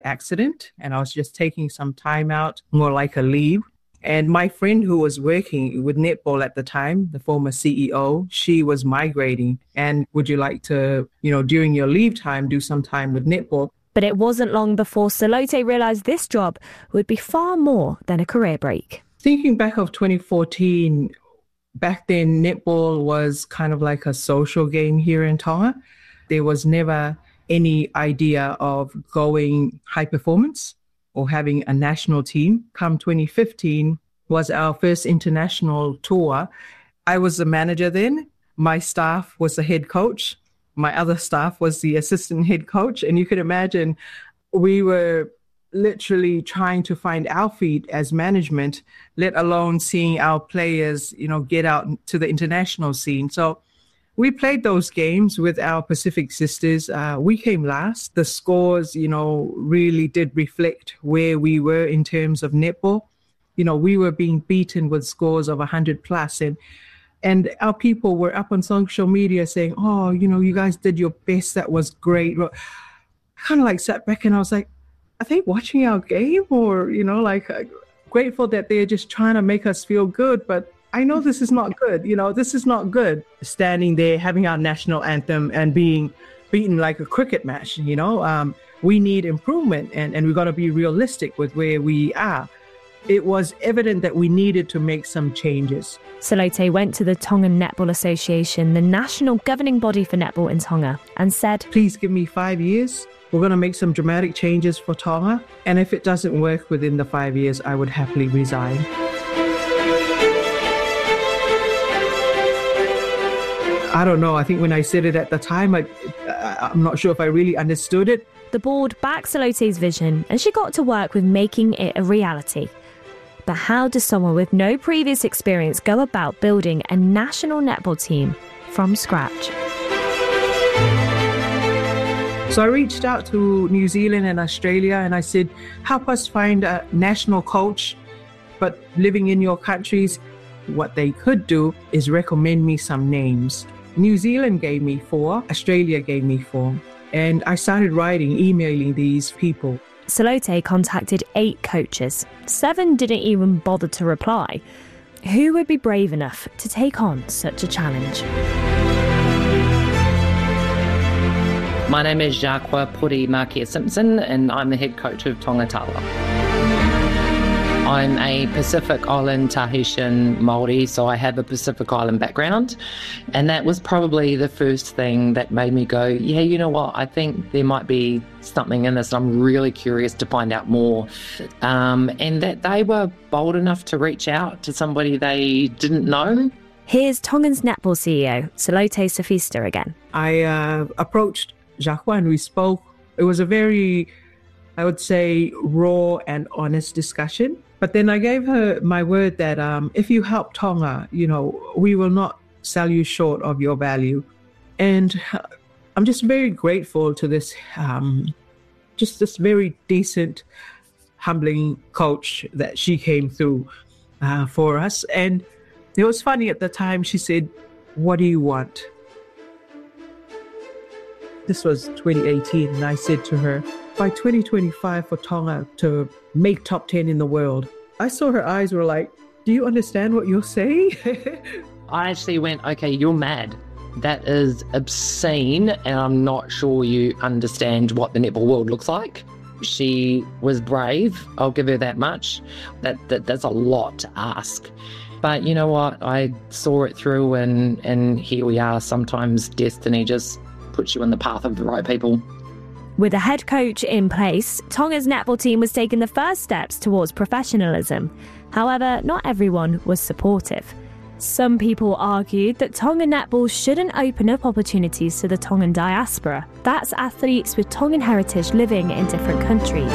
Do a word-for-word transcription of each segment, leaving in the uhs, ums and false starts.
accident, and I was just taking some time out, more like a leave. And my friend who was working with netball at the time, the former C E O, she was migrating. And would you like to, you know, during your leave time, do some time with netball? But it wasn't long before Salote realised this job would be far more than a career break. Thinking back of twenty fourteen, back then netball was kind of like a social game here in Tonga. There was never any idea of going high performance or having a national team. Come twenty fifteen was our first international tour. I was the manager then. My staff was the head coach. My other staff was the assistant head coach. And you could imagine we were literally trying to find our feet as management, let alone seeing our players, you know, get out to the international scene. So we played those games with our Pacific sisters. Uh, we came last. The scores, you know, really did reflect where we were in terms of netball. You know, we were being beaten with scores of one hundred plus. And and our people were up on social media saying, oh, you know, you guys did your best. That was great. I kind of like sat back and I was like, are they watching our game? Or, you know, like uh, grateful that they're just trying to make us feel good. But I know this is not good. You know, this is not good. Standing there, having our national anthem and being beaten like a cricket match, you know, um, we need improvement and, and we've got to be realistic with where we are. It was evident that we needed to make some changes. Salote went to the Tongan Netball Association, the national governing body for netball in Tonga, and said, please give me five years. We're going to make some dramatic changes for Tonga. And if it doesn't work within the five years, I would happily resign. I don't know. I think when I said it at the time, I, I'm not sure if I really understood it. The board backed Salote's vision and she got to work with making it a reality. But how does someone with no previous experience go about building a national netball team from scratch? So I reached out to New Zealand and Australia and I said, help us find a national coach, but living in your countries. What they could do is recommend me some names. New Zealand gave me four, Australia gave me four, and I started writing, emailing these people. Salote contacted eight coaches. Seven didn't even bother to reply. Who would be brave enough to take on such a challenge? My name is Jaqua Puri Markia Simpson and I'm the head coach of Tonga Tawa. I'm a Pacific Island Tahitian Māori, so I have a Pacific Island background. And that was probably the first thing that made me go, yeah, you know what, I think there might be something in this. I'm really curious to find out more. Um, and that they were bold enough to reach out to somebody they didn't know. Here's Tongan's netball C E O, Salote Safista again. I uh, approached Jaqua and we spoke. It was a very, I would say, raw and honest discussion. But then I gave her my word that um, if you help Tonga, you know, we will not sell you short of your value. And I'm just very grateful to this, um, just this very decent, humbling coach that she came through uh, for us. And it was funny at the time, she said, what do you want? This was twenty eighteen, and I said to her, by twenty twenty-five for Tonga to make top ten in the world. I saw her eyes were like, do you understand what you're saying? I actually went, okay, you're mad. That is obscene, and I'm not sure you understand what the netball world looks like. She was brave, I'll give her that much. That, that That's a lot to ask. But you know what? I saw it through, and, and here we are. Sometimes destiny just puts you in the path of the right people. With a head coach in place, Tonga's netball team was taking the first steps towards professionalism. However, not everyone was supportive. Some people argued that Tongan netball shouldn't open up opportunities to the Tongan diaspora. That's athletes with Tongan heritage living in different countries.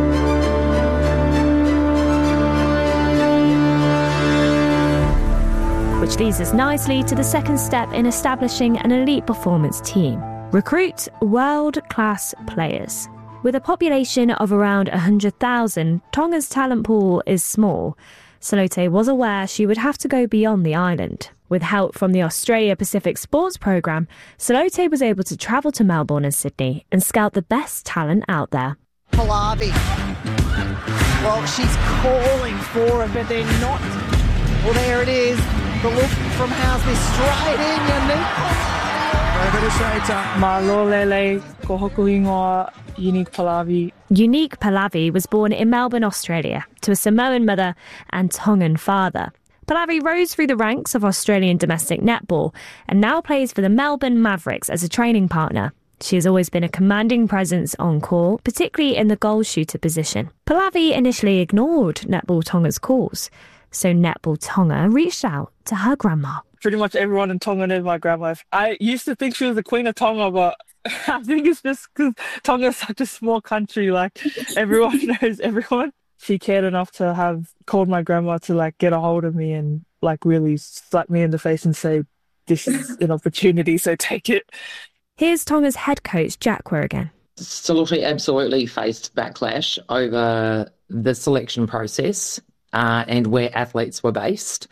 Which leads us nicely to the second step in establishing an elite performance team. Recruit world-class players. With a population of around one hundred thousand, Tonga's talent pool is small. Salote was aware she would have to go beyond the island. With help from the Australia Pacific Sports Programme, Salote was able to travel to Melbourne and Sydney and scout the best talent out there. Pallavi. Well, she's calling for it, but they're not. Well, there it is. The look from Hasley straight in. Unique. Malolele ko hoku ingoa Unique Pallavi. Unique Pallavi was born in Melbourne, Australia, to a Samoan mother and Tongan father. Pallavi rose through the ranks of Australian domestic netball and now plays for the Melbourne Mavericks as a training partner. She has always been a commanding presence on court, particularly in the goal shooter position. Pallavi initially ignored Netball Tonga's calls, so Netball Tonga reached out to her grandma. Pretty much everyone in Tonga knows my grandma. I used to think she was the queen of Tonga, but I think it's just because Tonga is such a small country, like everyone knows everyone. She cared enough to have called my grandma to like get a hold of me and like really slap me in the face and say, this is an opportunity, so take it. Here's Tonga's head coach, Jacqua, again. Salute absolutely faced backlash over the selection process uh, and where athletes were based.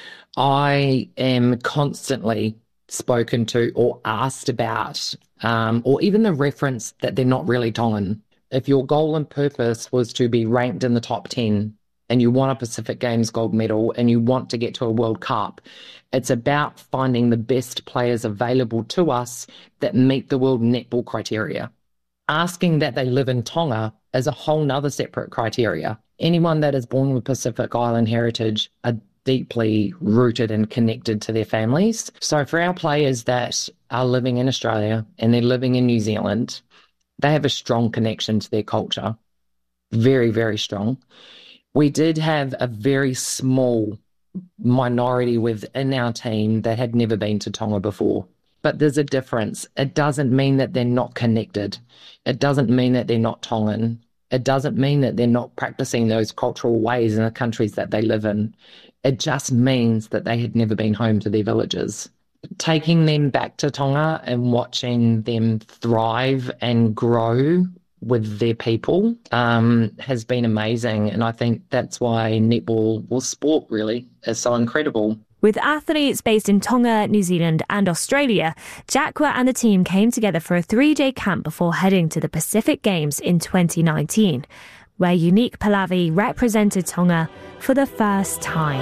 I am constantly spoken to or asked about, um, or even the reference that they're not really Tongan. If your goal and purpose was to be ranked in the top ten and you want a Pacific Games gold medal and you want to get to a World Cup, it's about finding the best players available to us that meet the world netball criteria. Asking that they live in Tonga is a whole nother separate criteria. Anyone that is born with Pacific Island heritage are deeply rooted and connected to their families. So for our players that are living in Australia and they're living in New Zealand, they have a strong connection to their culture. Very, very strong. We did have a very small minority within our team that had never been to Tonga before. But there's a difference. It doesn't mean that they're not connected. It doesn't mean that they're not Tongan. It doesn't mean that they're not practicing those cultural ways in the countries that they live in. It just means that they had never been home to their villages. Taking them back to Tonga and watching them thrive and grow with their people um, has been amazing. And I think that's why netball, well, sport really, is so incredible. With athletes based in Tonga, New Zealand and Australia, Jacqua and the team came together for a three-day camp before heading to the Pacific Games in twenty nineteen, where Unique Pallavi represented Tonga for the first time.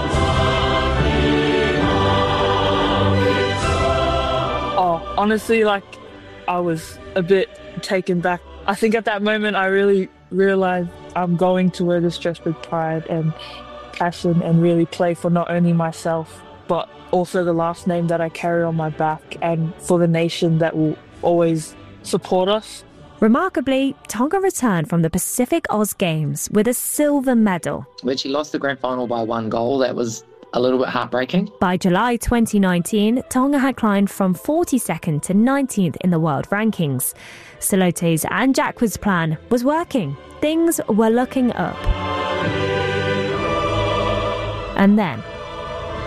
Oh, honestly, like, I was a bit taken back. I think at that moment I really realised I'm going to wear this dress with pride and passion and really play for not only myself, but also the last name that I carry on my back and for the nation that will always support us. Remarkably, Tonga returned from the Pacific Oz Games with a silver medal. When she lost the grand final by one goal, that was a little bit heartbreaking. By July twenty nineteen, Tonga had climbed from forty-second to nineteenth in the world rankings. Salote's and Jacqua's plan was working. Things were looking up. And then